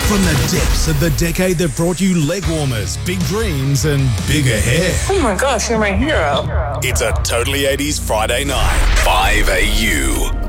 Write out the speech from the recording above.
From the depths of the decade that brought you leg warmers, big dreams, and bigger hair. Oh my gosh, you're my hero. It's a Totally 80s Friday night. 5AU.